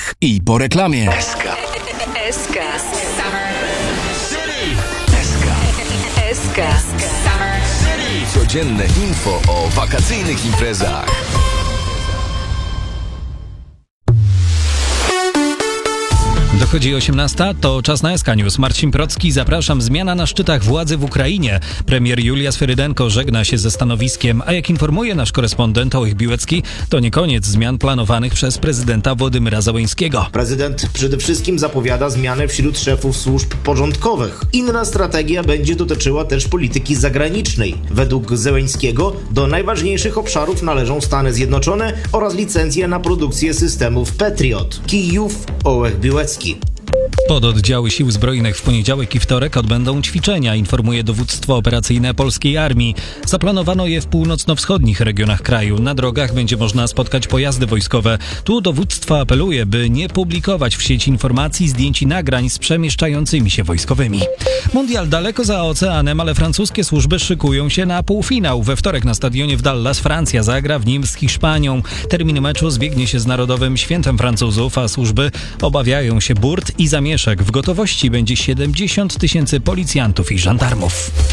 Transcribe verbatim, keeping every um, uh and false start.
reklamach i po reklamie. S K. S K. S K. S K. Codzienne info o wakacyjnych imprezach. Dochodzi osiemnasta, to czas na S K News. Marcin Procki, zapraszam. Zmiana na szczytach władzy w Ukrainie. Premier Julia Sferydenko żegna się ze stanowiskiem, a jak informuje nasz korespondent Ołech Biłecki, to nie koniec zmian planowanych przez prezydenta Władimyra Zełenskiego. Prezydent przede wszystkim zapowiada zmianę wśród szefów służb porządkowych. Inna strategia będzie dotyczyła też polityki zagranicznej. Według Zełenskiego do najważniejszych obszarów należą Stany Zjednoczone oraz licencje na produkcję systemów Patriot. Kijów, Ołech Biłecki. Pododdziały Sił Zbrojnych w poniedziałek i wtorek odbędą ćwiczenia, informuje dowództwo operacyjne polskiej armii. Zaplanowano je w północno-wschodnich regionach kraju. Na drogach będzie można spotkać pojazdy wojskowe. Tu dowództwo apeluje, by nie publikować w sieci informacji, zdjęć i nagrań z przemieszczającymi się wojskowymi. Mundial daleko za oceanem, ale francuskie służby szykują się na półfinał. We wtorek na stadionie w Dallas Francja zagra w nim z Hiszpanią. Termin meczu zbiegnie się z Narodowym Świętem Francuzów, a służby obawiają się burt i zamieszek. W gotowości będzie siedemdziesiąt tysięcy policjantów i żandarmów.